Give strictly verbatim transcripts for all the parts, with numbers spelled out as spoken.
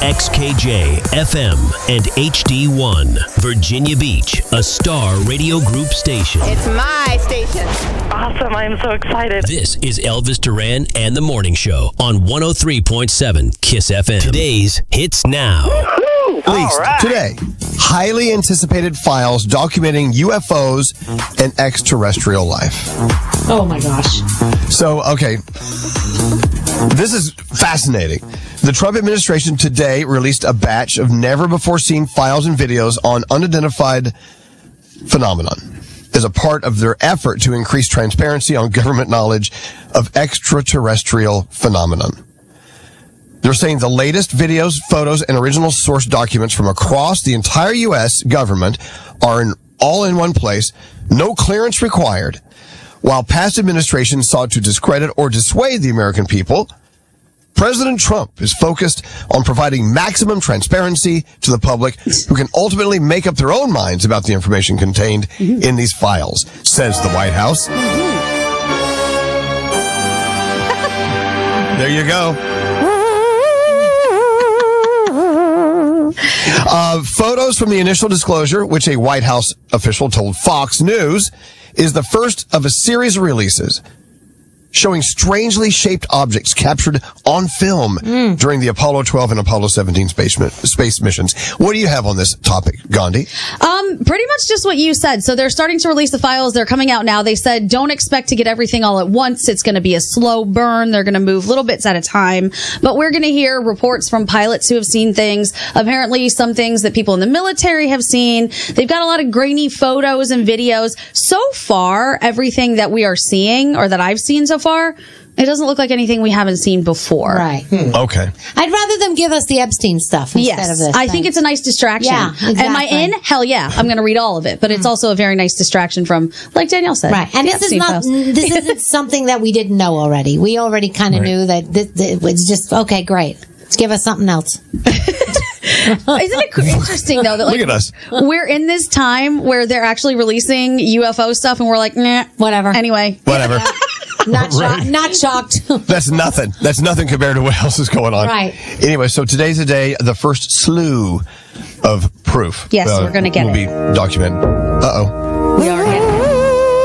X K J, F M, and H D one. Virginia Beach, a Star Radio Group station. It's my station. Awesome. I'm so excited. This is Elvis Duran and the Morning Show on one oh three point seven KISS F M. Today's Hits Now. Leaked right. today. Highly anticipated files documenting U F Os and extraterrestrial life. Oh my gosh. So, okay. This is fascinating. The Trump administration today released a batch of never-before-seen files and videos on unidentified phenomenon as a part of their effort to increase transparency on government knowledge of extraterrestrial phenomenon. They're saying the latest videos, photos, and original source documents from across the entire U S government are in, all in one place, no clearance required. While past administrations sought to discredit or dissuade the American people, President Trump is focused on providing maximum transparency to the public who can ultimately make up their own minds about the information contained mm-hmm. in these files, says the White House. Mm-hmm. There you go. Uh, photos from the initial disclosure, which a White House official told Fox News, is the first of a series of releases showing strangely shaped objects captured on film mm. during the Apollo twelve and Apollo seventeen space, space missions. What do you have on this topic, Gandhi? Um, pretty much just what you said. So they're starting to release the files. They're coming out now. They said don't expect to get everything all at once. It's going to be a slow burn. They're going to move little bits at a time. But we're going to hear reports from pilots who have seen things. Apparently some things that people in the military have seen. They've got a lot of grainy photos and videos. So far, everything that we are seeing, or that I've seen so far, it doesn't look like anything we haven't seen before. Right. Hmm. Okay. I'd rather them give us the Epstein stuff instead yes, of this. I thing. think it's a nice distraction. Yeah, exactly. Am I in? Hell yeah. I'm going to read all of it. But it's also a very nice distraction from, like Danielle said. Right. And this Epstein is not, files. this isn't something that we didn't know already. We already kind of right. knew that this, this, it's just, okay, great. Let's give us something else. Isn't it interesting, though, that like, look at us. We're in this time where they're actually releasing U F O stuff and we're like, nah, whatever. Anyway. Whatever. Not shocked. Right. Not shocked. That's nothing. That's nothing compared to what else is going on. Right. Anyway, so today's the day, the first slew of proof. Yes, uh, we're going to get will it. Will be documented. Uh-oh. We are getting it.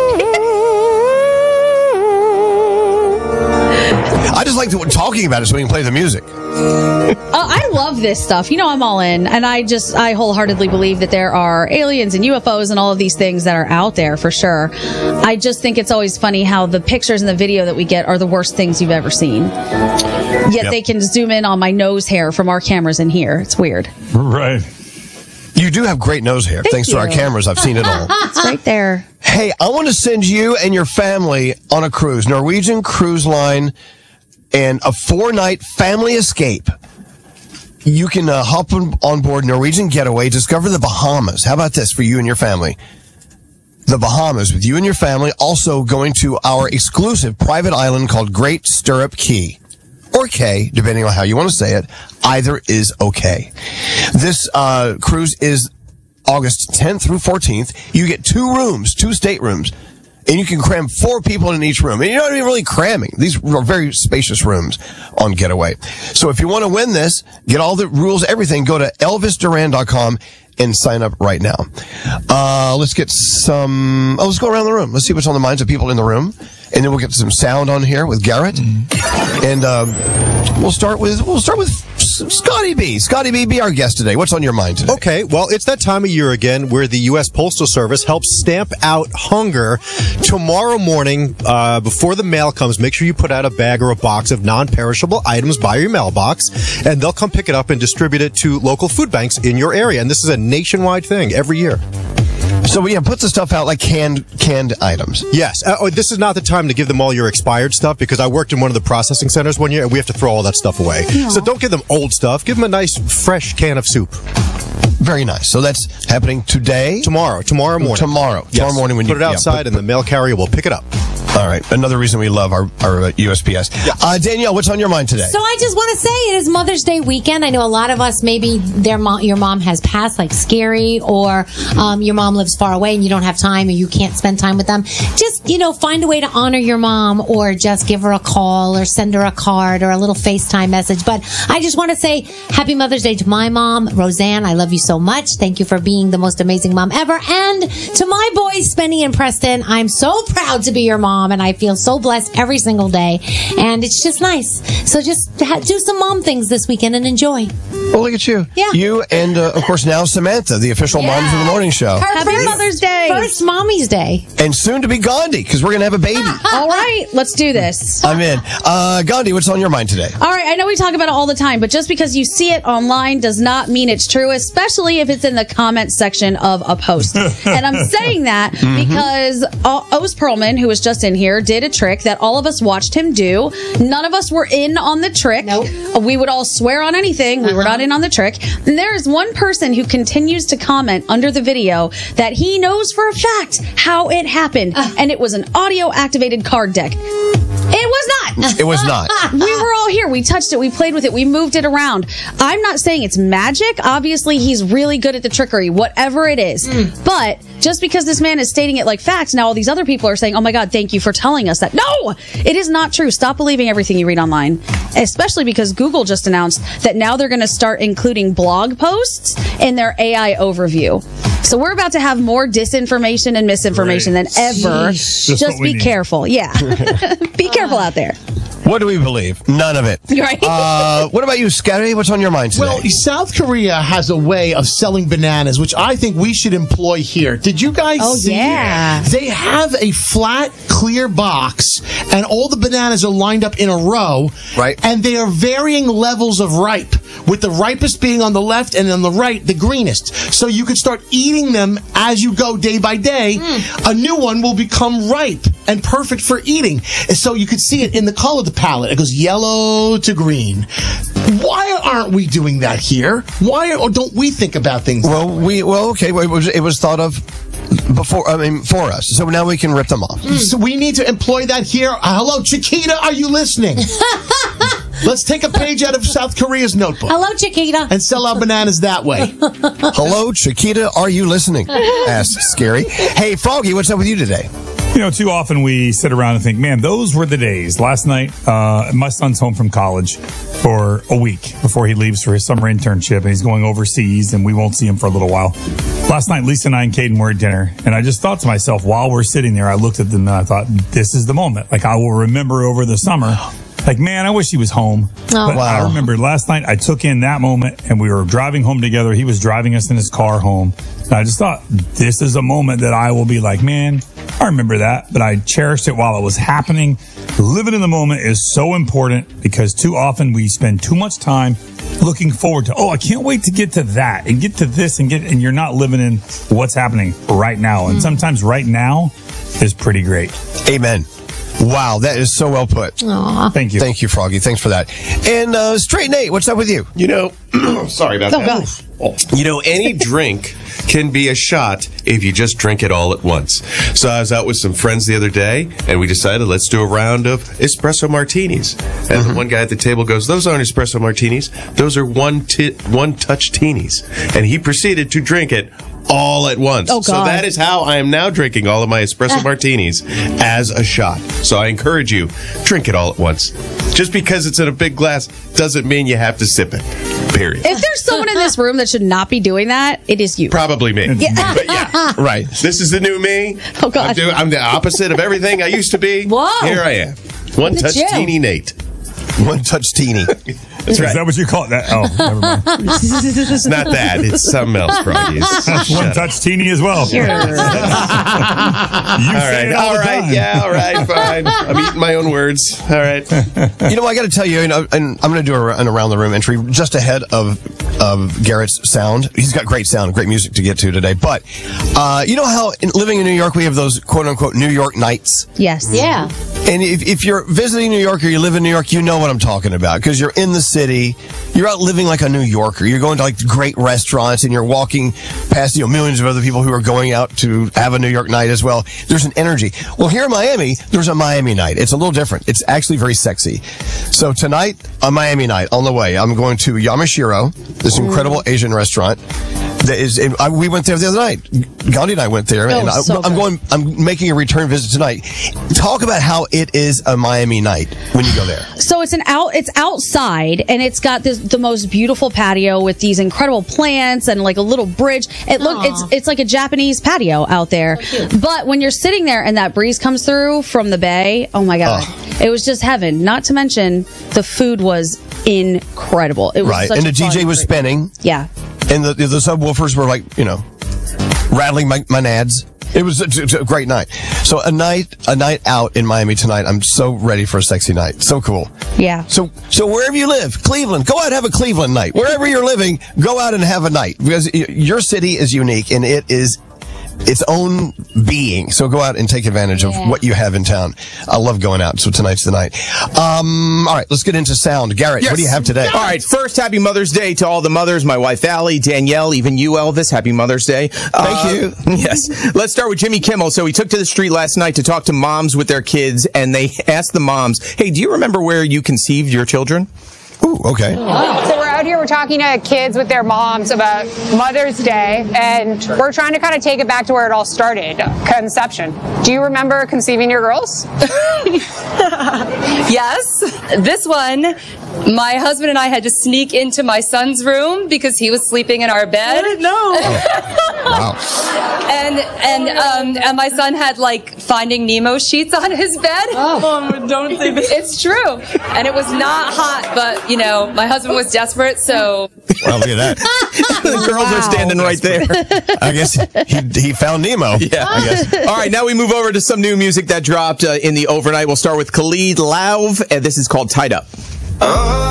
I just like to, talking about it so we can play the music. Uh, I love this stuff. You know, I'm all in. And I just, I wholeheartedly believe that there are aliens and U F Os and all of these things that are out there for sure. I just think it's always funny how the pictures and the video that we get are the worst things you've ever seen. Yet yep. they can zoom in on my nose hair from our cameras in here. It's weird. Right. You do have great nose hair. Thank Thanks you. to our cameras. I've seen it all. It's right there. Hey, I want to send you and your family on a cruise. Norwegian Cruise Line and a four-night family escape. You can uh, hop on, on board Norwegian Getaway, discover the Bahamas. How about this for you and your family? The Bahamas with you and your family, also going to our exclusive private island called Great Stirrup Cay. Or K, depending on how you want to say it. Either is okay. This uh, cruise is August tenth through fourteenth. You get two rooms, two staterooms. And you can cram four people in each room. And you're not even really cramming. These are very spacious rooms on Getaway. So if you want to win this, get all the rules, everything, go to elvis duran dot com and sign up right now. Uh, let's get some, oh, let's go around the room. Let's see what's on the minds of people in the room. And then we'll get some sound on here with Garrett. Mm-hmm. And, um, we'll start with, we'll start with Scotty B. Scotty B, be our guest today. What's on your mind today? Okay, well, it's that time of year again where the U S Postal Service helps stamp out hunger. Tomorrow morning, uh, before the mail comes, make sure you put out a bag or a box of non-perishable items by your mailbox, and they'll come pick it up and distribute it to local food banks in your area. And this is a nationwide thing every year. So, yeah, put the stuff out like canned canned items. Yes. Uh, oh, this is not the time to give them all your expired stuff, because I worked in one of the processing centers one year, and we have to throw all that stuff away. Aww. So don't give them old stuff. Give them a nice, fresh can of soup. Very nice. So that's happening today? Tomorrow. Tomorrow morning. Tomorrow. Yes. Tomorrow morning when put you it outside, yeah, put, and the mail carrier will pick it up. All right. Another reason we love our, our uh, U S P S. Uh, Danielle, what's on your mind today? So I just want to say it is Mother's Day weekend. I know a lot of us, maybe their mom, your mom has passed, like scary, or um, your mom lives far away and you don't have time or you can't spend time with them. Just, you know, find a way to honor your mom, or just give her a call or send her a card or a little FaceTime message. But I just want to say happy Mother's Day to my mom, Roseanne. I love you so much. Thank you for being the most amazing mom ever. And to my boys, Spenny and Preston, I'm so proud to be your mom, and I feel so blessed every single day. And it's just nice. So just ha- do some mom things this weekend and enjoy. Well, look at you. Yeah. You and, uh, of course, now Samantha, the official Yeah. Moms of the Morning Show. Her Happy first- Mother's Day. First Mommy's Day. And soon to be Gandhi, because we're going to have a baby. All right, let's do this. I'm in. Uh, Gandhi, what's on your mind today? All right, I know we talk about it all the time, but just because you see it online does not mean it's true, especially if it's in the comment section of a post. And I'm saying that because uh, Oz Perlman, who was just in here, did a trick that all of us watched him do. None of us were in on the trick. Nope. Uh, We would all swear on anything. We were not in on the trick. And there is one person who continues to comment under the video that he knows for a fact how it happened. And it was an audio activated card deck. It was not. It was not. We were all here. We touched it. We played with it. We moved it around. I'm not saying it's magic. Obviously, he's really good at the trickery, whatever it is. But just because this man is stating it like facts, now all these other people are saying, oh my God, thank you for telling us that. No, it is not true. Stop believing everything you read online, especially because Google just announced that now they're going to start including blog posts in their A I overview. So we're about to have more disinformation and misinformation Right. than ever. Just Just what we be need. careful. Yeah. Be careful out there. What do we believe? None of it. Right. Uh, what about you, Scotty? What's on your mind today? Well, South Korea has a way of selling bananas, which I think we should employ here. Did you guys Oh, see? yeah. They have a flat, clear box, and all the bananas are lined up in a row. Right. And they are varying levels of ripe, with the ripest being on the left and on the right, the greenest. So you could start eating them as you go day by day. A new one will become ripe and perfect for eating. And so you could see it in the color of the palette. It goes yellow to green. Why aren't we doing that here? Why or don't we think about things? well, we well okay. Well, it was it was thought of before. I mean, for us. So now we can rip them off. So we need to employ that here. Uh, hello, Chiquita, are you listening? Let's take a page out of South Korea's notebook Hello, Chiquita. and sell our bananas that way. Hello, Chiquita. Are you listening? Asked Scary. Hey, Froggy, what's up with you today? You know, too often we sit around and think, man, those were the days. Last night, uh, my son's home from college for a week before he leaves for his summer internship, and he's going overseas, and we won't see him for a little while. Last night, Lisa and I and Caden were at dinner, and I just thought to myself, while we're sitting there, I looked at them and I thought, this is the moment. Like, I will remember over the summer. Like, man, I wish he was home. Oh. But Wow. I remember last night I took in that moment and we were driving home together. He was driving us in his car home. And I just thought, this is a moment that I will be like, man, I remember that. But I cherished it while it was happening. Living in the moment is so important because too often we spend too much time looking forward to, oh, I can't wait to get to that and get to this and get, and you're not living in what's happening right now. And sometimes right now is pretty great. Amen. Wow, that is so well put. Aw. Thank you. Thank you, Froggy. Thanks for that. And uh, Straight Nate, what's up with you? You know, sorry about Oh, that. God. Oh. You know, any drink can be a shot if you just drink it all at once. So I was out with some friends the other day, and we decided let's do a round of espresso martinis. And the one guy at the table goes, "Those aren't espresso martinis. Those are one ti- one touch teenies." And he proceeded to drink it all at once. Oh, So God. that is how I am now drinking all of my espresso martinis as a shot. So I encourage you, drink it all at once. Just because it's in a big glass doesn't mean you have to sip it. Period. If there's someone in this room that should not be doing that, it is you. Probably me. But yeah, Right. this is the new me. Oh, God. I'm, doing, I'm the opposite of everything I used to be. Whoa. Here I am. One Look at touch you. teeny Nate. One touch teeny. That's Is right. that what you call it? That, oh, never mind. It's not that. It's something else, Froggy. It's- One shut up. touch teeny as well. you All say right. it all, All the right. time. Yeah. All right. Fine. I'm eating my own words. All right. You know, I got to tell you, you know, and I'm going to do a, an around the room entry just ahead of of Garrett's sound. He's got great sound, great music to get to today. But uh, you know how in, living in New York, we have those quote unquote New York nights. Yes. Yeah. And if, if you're visiting New York or you live in New York, you know what I'm talking about because you're in the city. city. You're out living like a New Yorker. You're going to like great restaurants and you're walking past, you know, millions of other people who are going out to have a New York night as well. There's an energy. Well, here in Miami, there's a Miami night. It's a little different. It's actually very sexy. So tonight, a Miami night on the way. I'm going to Yamashiro, this incredible Asian restaurant. That is, I, we went there the other night. Gandhi and I went there, Oh, and I, so I'm good. going. I'm making a return visit tonight. Talk about how it is a Miami night when you go there. So it's an out. It's outside, and it's got this the most beautiful patio with these incredible plants and like a little bridge. It look Aw. it's it's like a Japanese patio out there. But when you're sitting there and that breeze comes through from the bay, oh my god, it was just heaven. Not to mention the food was incredible. It was Right, such and a the D J fun was trip. spinning, Yeah. and the the subwoofers were like, you know, rattling my, my nads. It was a, a great night. So a night, a night out in Miami tonight. I'm so ready for a sexy night. So cool. Yeah. So, so wherever you live, Cleveland, go out and have a Cleveland night. Wherever you're living, go out and have a night because y- your city is unique and it is its own being. So go out and take advantage of Yeah. what you have in town. I love going out. So tonight's the night. Um, all right, let's get into sound. Garrett, what do you have today? All right, first, happy Mother's Day to all the mothers. My wife, Allie, Danielle, even you, Elvis. Happy Mother's Day. Thank you. Yes. Let's start with Jimmy Kimmel. So he took to the street last night to talk to moms with their kids, and they asked the moms, hey, do you remember where you conceived your children? Ooh, okay. So we're out here, we're talking to kids with their moms about Mother's Day, and we're trying to kind of take it back to where it all started, conception. Do you remember conceiving your girls? Yes. This one, my husband and I had to sneak into my son's room because he was sleeping in our bed. No. Wow. And and um and my son had like Finding Nemo sheets on his bed. Oh, don't say this. It's true. And it was not hot, but you know, my husband was desperate, so Well, look at that. The girls are standing right there. I guess he, he found Nemo. Yeah. I guess. All right, now we move over to some new music that dropped uh, in the overnight. We'll start with Khalid Lauv, and this is called Tied Up.